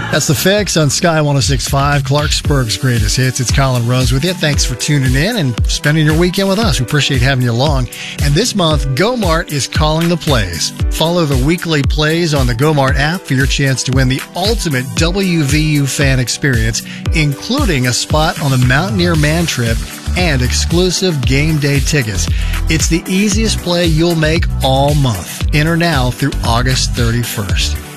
That's The Fix on Sky 106.5, Clarksburg's greatest hits. It's Colin Rose with you. Thanks for tuning in and spending your weekend with us. We appreciate having you along. And this month, GoMart is calling the plays. Follow the weekly plays on the GoMart app for your chance to win the ultimate WVU fan experience, including a spot on the Mountaineer Man Trip and exclusive game day tickets. It's the easiest play you'll make all month. Enter now through August 31st.